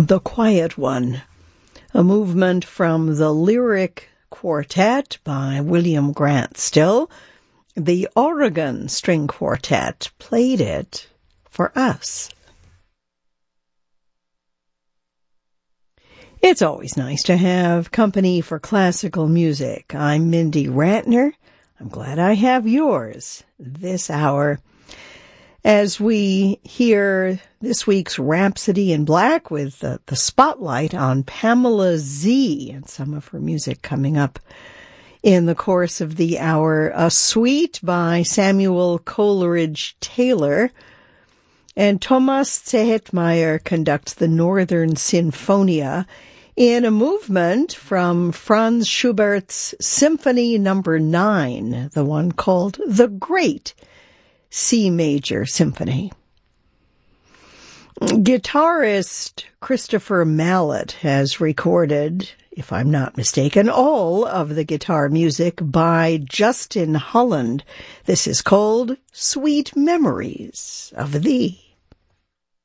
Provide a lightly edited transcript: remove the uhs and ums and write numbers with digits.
The Quiet One, a movement from the Lyric Quartet by William Grant Still. The Oregon String Quartet played it for us. It's always nice to have company for classical music. I'm Mindy Ratner. I'm glad I have yours this hour as we hear this week's Rhapsody in Black with the spotlight on Pamela Z and some of her music coming up in the course of the hour. A Suite by Samuel Coleridge Taylor, and Thomas Zehetmeier conducts the Northern Sinfonia in a movement from Franz Schubert's Symphony No. 9, the one called The Great C Major Symphony. Guitarist Christopher Mallet has recorded, if I'm not mistaken, all of the guitar music by Justin Holland. This is called Sweet Memories of Thee.